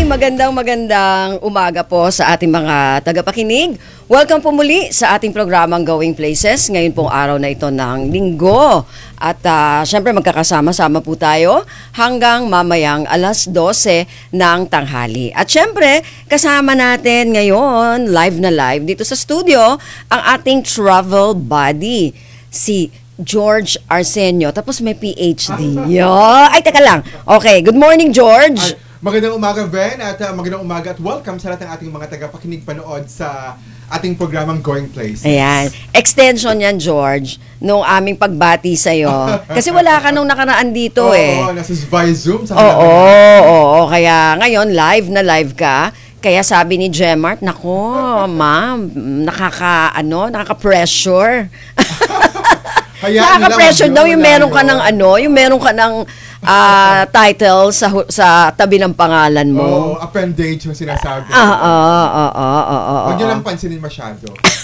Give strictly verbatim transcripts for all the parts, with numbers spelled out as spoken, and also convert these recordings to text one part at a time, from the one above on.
magandang magandang umaga po sa ating mga tagapakinig. Welcome po muli sa ating programang Going Places. Ngayon pong araw na ito ng linggo. At uh, syempre magkakasama-sama po tayo hanggang mamayang alas dose ng tanghali. At syempre kasama natin ngayon, live na live dito sa studio, ang ating travel buddy, si George Arsenio. Tapos may P H D. Yo. Ay, teka lang. Okay, good morning, George. Ay, magandang umaga, Ben, at uh, magandang umaga at welcome sa lahat ng ating mga tagapakinig panood sa ating programang Going Places. Ayan. Extension yan, George, nung aming pagbati sa'yo. Kasi wala ka nung nakaraan dito oo, eh. Oo, nasa via Zoom. Sa Oo, oo, oo. Kaya ngayon, live na live ka. Kaya sabi ni Gemart, nako, ma'am, nakaka, ano, nakaka-pressure. Nakaka-pressure daw yung meron ka ng ano, yung meron ka ng uh, title sa sa tabi ng pangalan mo. Oo, oh, appendage yung sinasabi. Ah, ah, ah, ah, ah. Huwag nyo lang pansinin masyado.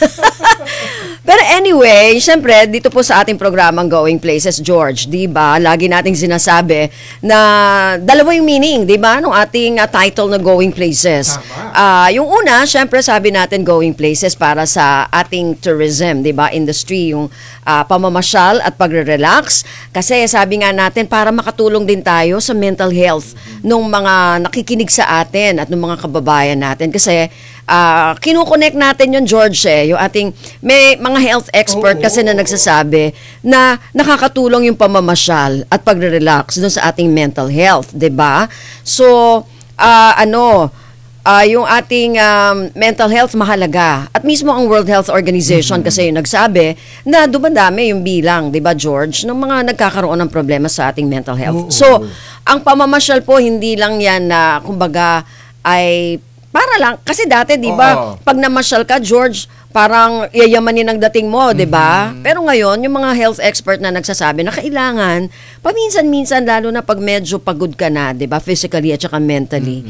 Pero anyway, syempre, dito po sa ating programang Going Places, George, di ba, lagi nating sinasabi na dalawa yung meaning, di ba, nung ating uh, title na Going Places. Tama. Uh, yung una, syempre, sabi natin Going Places para sa ating tourism, di ba, industry, yung uh, pamamasyal at pagre-relax. Kasi sabi nga natin, para makatulong din tayo sa mental health mm-hmm. nung mga nakikinig sa atin at nung mga kababayan natin. Kasi Uh, kinukonect natin yung George eh, yung ating may mga health expert kasi na nagsasabi na nakakatulong yung pamamasyal at pagre-relax dun sa ating mental health, 'di ba? So, uh, ano, uh, yung ating um, mental health mahalaga. At mismo ang World Health Organization mm-hmm. kasi yung nagsabi na dumadami yung bilang, 'di ba, George, ng mga nagkakaroon ng problema sa ating mental health. Oo. So, ang pamamasyal po hindi lang 'yan na kumbaga ay para lang, kasi dati, di ba, pag namasyal ka, George, parang yayamanin ang dating mo, di ba? Mm-hmm. Pero ngayon, yung mga health expert na nagsasabi na kailangan, paminsan-minsan, lalo na pag medyo pagod ka na, di ba, physically at saka mentally,